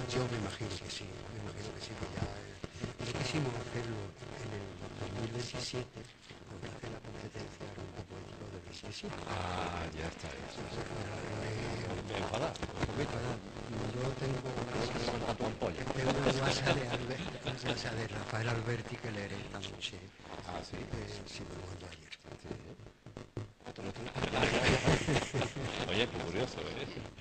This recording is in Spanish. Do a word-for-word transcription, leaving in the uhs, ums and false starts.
Yo me imagino que sí, me imagino que sí, que ya eh, no quisimos hacerlo en el dos mil veintisiete, porque hace la competencia era un poco lo de diecisiete. Ah, ya está eso. Entonces, pero eh, Me enfada, un poquito. para, yo tengo Tengo que comentar tu ampolla. tengo un WhatsApp de, Albert, un WhatsApp de Rafael Alberti que leeré esta noche, Ah, sí. eh, si me lo mandó ayer. Sí. Esto lo estoy- Oye, qué curioso, ¿eh?